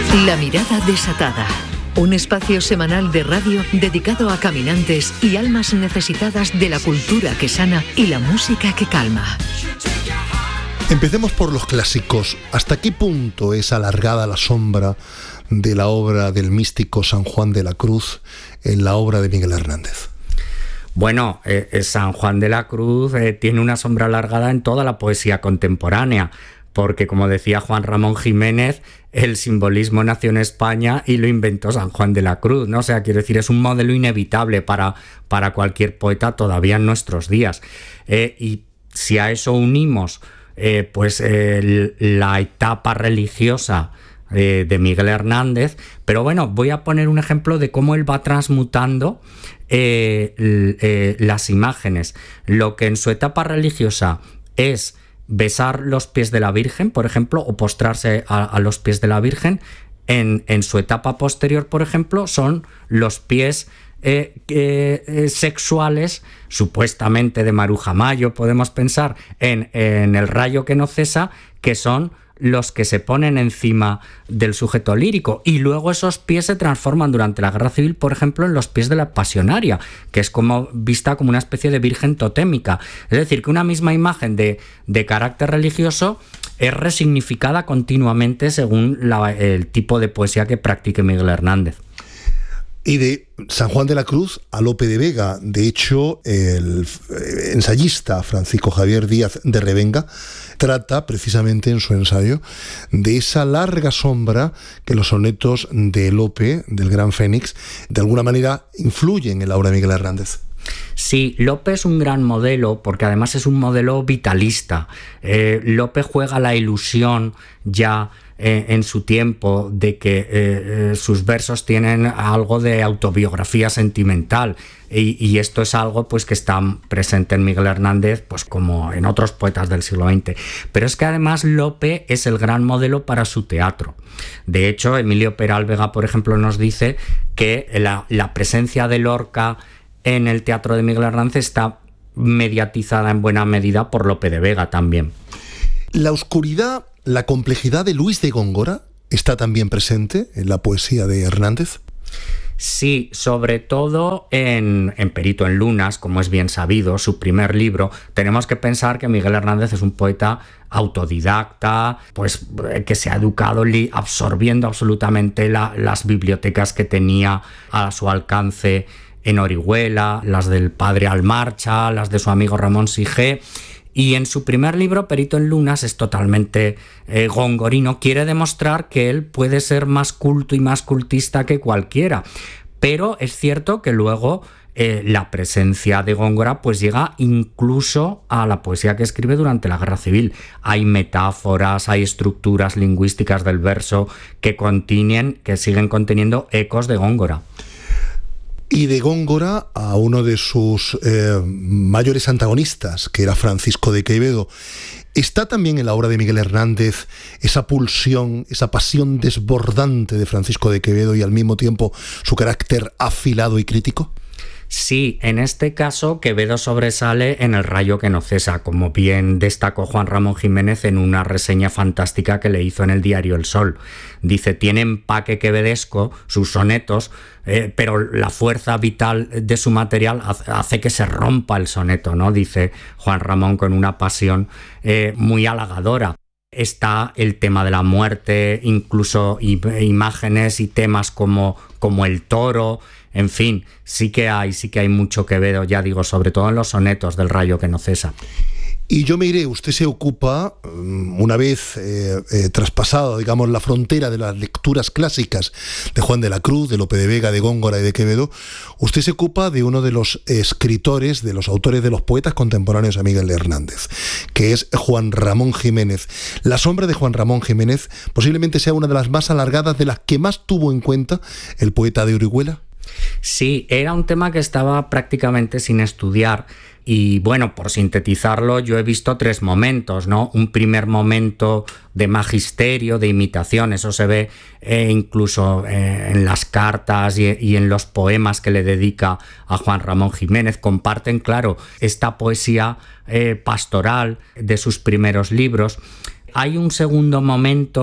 La mirada desatada. Un espacio semanal de radio dedicado a caminantes y almas necesitadas de la cultura que sana y la música que calma. Empecemos por los clásicos. ¿Hasta qué punto es alargada la sombra de la obra del místico San Juan de la Cruz en la obra de Miguel Hernández? Bueno, San Juan de la Cruz tiene una sombra alargada en toda la poesía contemporánea, porque, como decía Juan Ramón Jiménez, el simbolismo nació en España y lo inventó San Juan de la Cruz, ¿no? O sea, quiero decir, es un modelo inevitable para cualquier poeta todavía en nuestros días. Y si a eso unimos la etapa religiosa de Miguel Hernández, pero bueno, voy a poner un ejemplo de cómo él va transmutando las imágenes. Lo que en su etapa religiosa es besar los pies de la Virgen, por ejemplo, o postrarse a los pies de la Virgen, en su etapa posterior, por ejemplo, son los pies sexuales, supuestamente de Maruja Mayo, podemos pensar en El rayo que no cesa, que son los que se ponen encima del sujeto lírico, y luego esos pies se transforman durante la Guerra Civil, por ejemplo, en los pies de la Pasionaria, que es como vista como una especie de virgen totémica. Es decir, que una misma imagen de carácter religioso es resignificada continuamente según el tipo de poesía que practique Miguel Hernández. Y de San Juan de la Cruz a Lope de Vega. De hecho, el ensayista Francisco Javier Díaz de Revenga trata precisamente en su ensayo de esa larga sombra que los sonetos de Lope, del Gran Fénix, de alguna manera influyen en la obra de Miguel Hernández. Sí, Lope es un gran modelo porque además es un modelo vitalista. Lope juega la ilusión ya en su tiempo de que sus versos tienen algo de autobiografía sentimental, y esto es algo pues que está presente en Miguel Hernández, pues como en otros poetas del siglo XX. Pero es que además Lope es el gran modelo para su teatro. De hecho, Emilio Peralvega, por ejemplo, nos dice que la presencia de Lorca en el teatro de Miguel Hernández está mediatizada en buena medida por Lope de Vega también. La oscuridad, la complejidad de Luis de Góngora está también presente en la poesía de Hernández. Sí, sobre todo en Perito en Lunas, como es bien sabido, su primer libro. Tenemos que pensar que Miguel Hernández es un poeta autodidacta, pues que se ha educado absorbiendo absolutamente las bibliotecas que tenía a su alcance en Orihuela, las del padre Almarcha, las de su amigo Ramón Sigé. Y en su primer libro, Perito en Lunas, es totalmente gongorino. Quiere demostrar que él puede ser más culto y más cultista que cualquiera. Pero es cierto que luego la presencia de Góngora pues llega incluso a la poesía que escribe durante la Guerra Civil. Hay metáforas, hay estructuras lingüísticas del verso que siguen conteniendo ecos de Góngora. Y de Góngora a uno de sus mayores antagonistas, que era Francisco de Quevedo. ¿Está también en la obra de Miguel Hernández esa pulsión, esa pasión desbordante de Francisco de Quevedo y al mismo tiempo su carácter afilado y crítico? Sí, en este caso Quevedo sobresale en El rayo que no cesa, como bien destacó Juan Ramón Jiménez en una reseña fantástica que le hizo en el diario El Sol. Dice, tiene empaque quevedesco sus sonetos, pero la fuerza vital de su material hace que se rompa el soneto, ¿no? Dice Juan Ramón con una pasión muy halagadora. Está el tema de la muerte, incluso imágenes y temas como el toro. En fin, sí que hay mucho Quevedo, ya digo, sobre todo en los sonetos del rayo que no cesa. Y yo me iré, usted se ocupa, una vez traspasado, digamos, la frontera de las lecturas clásicas de Juan de la Cruz, de Lope de Vega, de Góngora y de Quevedo, usted se ocupa de uno de los escritores, de los autores, de los poetas contemporáneos a Miguel Hernández, que es Juan Ramón Jiménez. La sombra de Juan Ramón Jiménez posiblemente sea una de las más alargadas, de las que más tuvo en cuenta el poeta de Orihuela. Sí, era un tema que estaba prácticamente sin estudiar. Y bueno, por sintetizarlo, yo he visto 3 momentos, ¿no? Un primer momento de magisterio, de imitación, eso se ve incluso en las cartas y en los poemas que le dedica a Juan Ramón Jiménez. Comparten, claro, esta poesía pastoral de sus primeros libros. Hay un segundo momento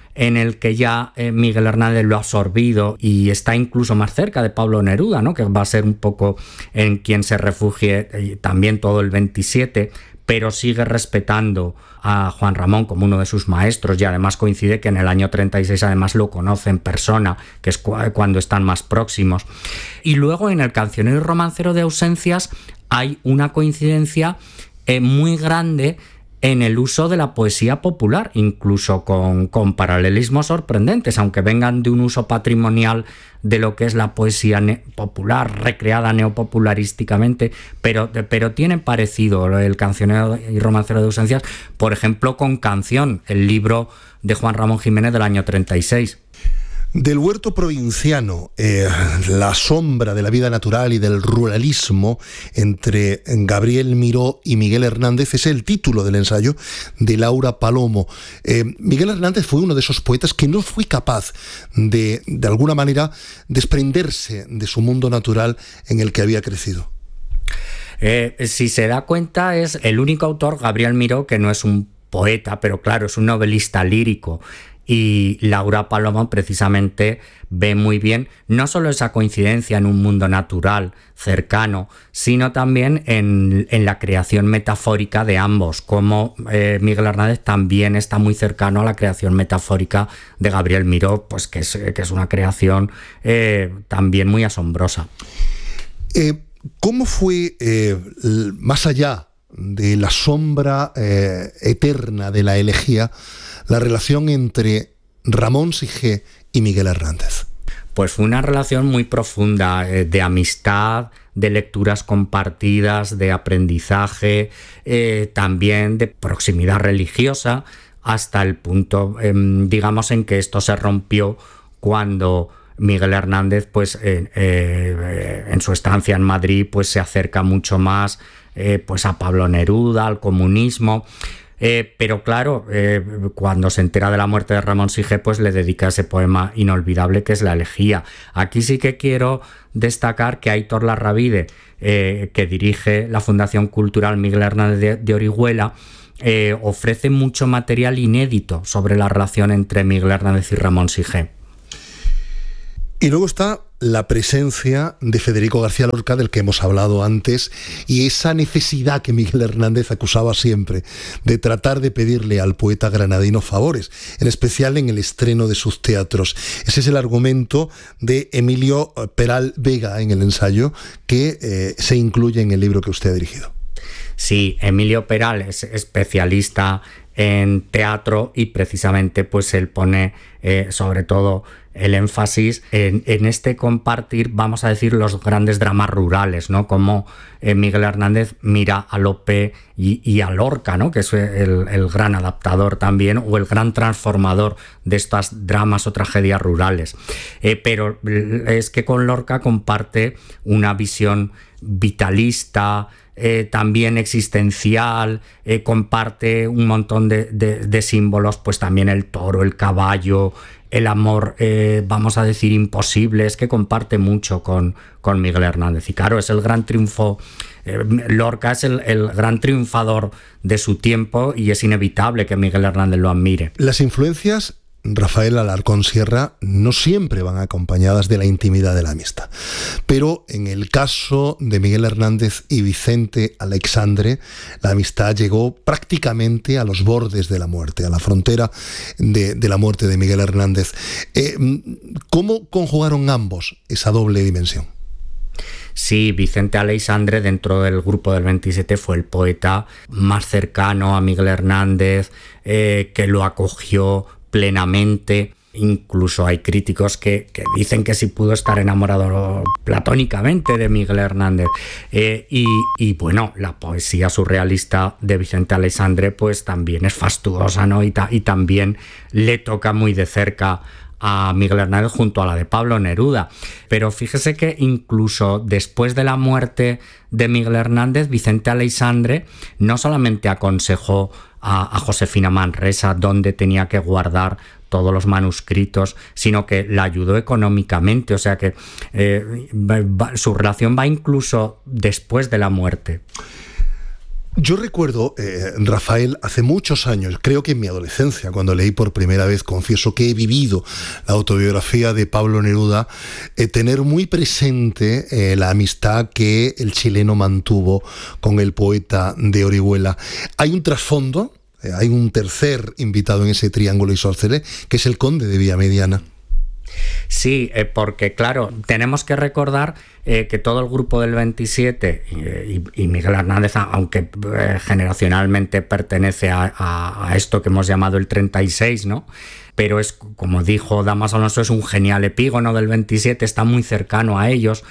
en el que ya Miguel Hernández lo ha absorbido y está incluso más cerca de Pablo Neruda, ¿no? Que va a ser un poco en quien se refugie también todo el 27, pero sigue respetando a Juan Ramón como uno de sus maestros, y además coincide que en el año 36 además lo conoce en persona, que es cuando están más próximos. Y luego en el Cancionero y Romancero de Ausencias hay una coincidencia muy grande en el uso de la poesía popular, incluso con paralelismos sorprendentes, aunque vengan de un uso patrimonial de lo que es la poesía popular, recreada neopopularísticamente, pero tienen parecido el Cancionero y Romancero de Ausencias, por ejemplo, con Canción, el libro de Juan Ramón Jiménez del año 36. Del huerto provinciano, la sombra de la vida natural y del ruralismo entre Gabriel Miró y Miguel Hernández es el título del ensayo de Laura Palomo. Miguel Hernández fue uno de esos poetas que no fue capaz de alguna manera, desprenderse de su mundo natural en el que había crecido. Si se da cuenta, es el único autor, Gabriel Miró, que no es un poeta, pero claro, es un novelista lírico. Y Laura Palomo precisamente ve muy bien no solo esa coincidencia en un mundo natural cercano, sino también en la creación metafórica de ambos, como Miguel Hernández también está muy cercano a la creación metafórica de Gabriel Miró, pues que es una creación también muy asombrosa. ¿Cómo fue, más allá de la sombra eterna de la elegía, la relación entre Ramón Sige y Miguel Hernández? Pues fue una relación muy profunda, de amistad, de lecturas compartidas, de aprendizaje, también de proximidad religiosa, hasta el punto, digamos, en que esto se rompió cuando Miguel Hernández, pues en su estancia en Madrid, pues se acerca mucho más pues a Pablo Neruda, al comunismo. Pero claro, cuando se entera de la muerte de Ramón Sige, pues le dedica ese poema inolvidable que es La elegía. Aquí sí que quiero destacar que Aitor Larrabide, que dirige la Fundación Cultural Miguel Hernández de Orihuela, ofrece mucho material inédito sobre la relación entre Miguel Hernández y Ramón Sige. Y luego está la presencia de Federico García Lorca, del que hemos hablado antes, y esa necesidad que Miguel Hernández acusaba siempre de tratar de pedirle al poeta granadino favores, en especial en el estreno de sus teatros. Ese es el argumento de Emilio Peral Vega en el ensayo que se incluye en el libro que usted ha dirigido. Sí, Emilio Peral es especialista en teatro y precisamente pues él pone sobre todo el énfasis en este compartir, vamos a decir, los grandes dramas rurales, ¿no? Como Miguel Hernández mira a Lope y a Lorca, ¿no? Que es el gran adaptador también, o el gran transformador de estas dramas o tragedias rurales. Pero es que con Lorca comparte una visión vitalista, también existencial, comparte un montón de símbolos, pues también el toro, el caballo, el amor, vamos a decir, imposible. Es que comparte mucho con Miguel Hernández. Y claro, es el gran triunfo. Lorca es el gran triunfador de su tiempo y es inevitable que Miguel Hernández lo admire. Las influencias, Rafael Alarcón Sierra, no siempre van acompañadas de la intimidad de la amistad. Pero en el caso de Miguel Hernández y Vicente Aleixandre, la amistad llegó prácticamente a los bordes de la muerte, a la frontera de la muerte de Miguel Hernández. ¿Cómo conjugaron ambos esa doble dimensión? Sí, Vicente Aleixandre, dentro del grupo del 27, fue el poeta más cercano a Miguel Hernández, que lo acogió plenamente. Incluso hay críticos que dicen que sí pudo estar enamorado platónicamente de Miguel Hernández. Y bueno, la poesía surrealista de Vicente Aleixandre pues también es fastuosa, ¿no? Y también le toca muy de cerca a Miguel Hernández junto a la de Pablo Neruda. Pero fíjese que incluso después de la muerte de Miguel Hernández, Vicente Aleixandre no solamente aconsejó a Josefina Manresa dónde tenía que guardar todos los manuscritos, sino que la ayudó económicamente. O sea que su relación va incluso después de la muerte. Yo recuerdo, Rafael, hace muchos años, creo que en mi adolescencia, cuando leí por primera vez, confieso que he vivido la autobiografía de Pablo Neruda, tener muy presente la amistad que el chileno mantuvo con el poeta de Orihuela. Hay un trasfondo, hay un tercer invitado en ese triángulo isósceles, que es el conde de Villamediana. Sí, porque claro, tenemos que recordar que todo el grupo del 27 y Miguel Hernández, aunque generacionalmente pertenece a esto que hemos llamado el 36, ¿no? Pero es, como dijo Dámaso Alonso, es un genial epígono del 27, está muy cercano a ellos.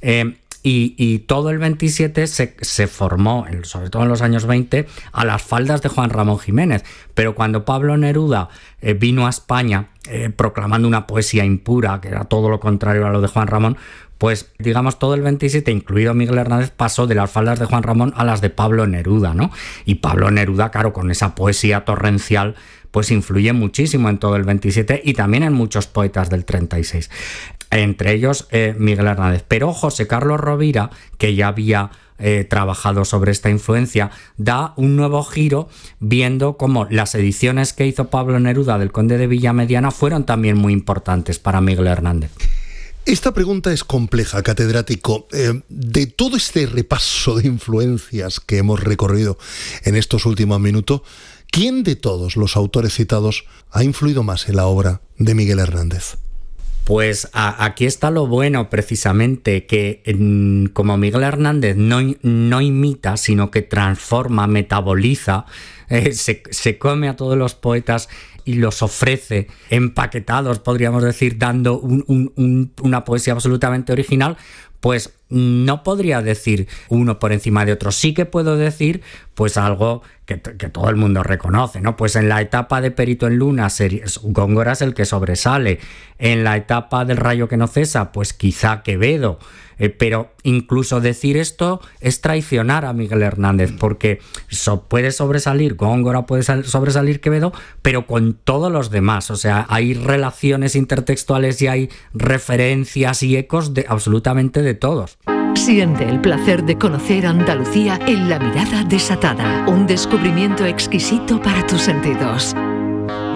Y todo el 27 se formó, sobre todo en los años 20, a las faldas de Juan Ramón Jiménez. Pero cuando Pablo Neruda vino a España proclamando una poesía impura, que era todo lo contrario a lo de Juan Ramón, pues digamos todo el 27, incluido Miguel Hernández, pasó de las faldas de Juan Ramón a las de Pablo Neruda, ¿no? Y Pablo Neruda, claro, con esa poesía torrencial, pues influye muchísimo en todo el 27 y también en muchos poetas del 36. Entre ellos Miguel Hernández. Pero José Carlos Rovira, que ya había trabajado sobre esta influencia, da un nuevo giro viendo cómo las ediciones que hizo Pablo Neruda del Conde de Villamediana fueron también muy importantes para Miguel Hernández. Esta pregunta es compleja, catedrático. De todo este repaso de influencias que hemos recorrido en estos últimos minutos, ¿quién de todos los autores citados ha influido más en la obra de Miguel Hernández? Pues aquí está lo bueno, precisamente, que como Miguel Hernández no imita, sino que transforma, metaboliza, se come a todos los poetas y los ofrece empaquetados, podríamos decir, dando una poesía absolutamente original, pues no podría decir uno por encima de otro. Sí que puedo decir pues algo que todo el mundo reconoce, ¿no? Pues en la etapa de Perito en Luna, Góngora es el que sobresale. En la etapa del Rayo que no cesa, pues quizá Quevedo. Pero incluso decir esto es traicionar a Miguel Hernández, porque puede sobresalir Góngora, puede sobresalir Quevedo, pero con todos los demás. O sea, hay relaciones intertextuales y hay referencias y ecos de absolutamente de todos. Siente el placer de conocer Andalucía en La Mirada Desatada, un descubrimiento exquisito para tus sentidos.